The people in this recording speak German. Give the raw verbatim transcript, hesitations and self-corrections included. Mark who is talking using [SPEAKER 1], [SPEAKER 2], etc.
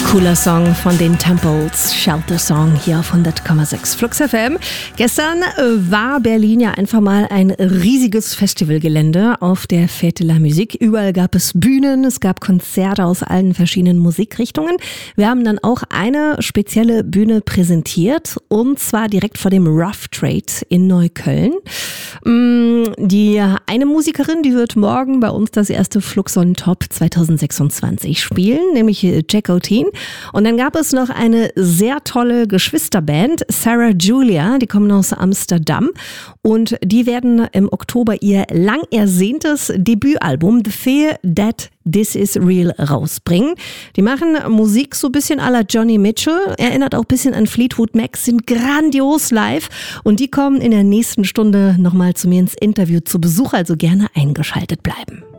[SPEAKER 1] Cooler Song von den Temples, Shelter Song hier auf hundert Komma sechs Flux F M. Gestern war Berlin ja einfach mal ein riesiges Festivalgelände auf der Fête de la Musique. Überall gab es Bühnen, es gab Konzerte aus allen verschiedenen Musikrichtungen. Wir haben dann auch eine spezielle Bühne präsentiert und zwar direkt vor dem Rough Trade in Neukölln. Die eine Musikerin, die wird morgen bei uns das erste Flux on Top zwanzig sechsundzwanzig spielen, nämlich Jacko Teen. Und dann gab es noch eine sehr tolle Geschwisterband, Sarah Julia, die kommen aus Amsterdam und die werden im Oktober ihr lang ersehntes Debütalbum The Fear That This Is Real rausbringen. Die machen Musik so ein bisschen à la Johnny Mitchell, erinnert auch ein bisschen an Fleetwood Mac, sind grandios live und die kommen in der nächsten Stunde nochmal zu mir ins Interview zu Besuch, also gerne eingeschaltet bleiben.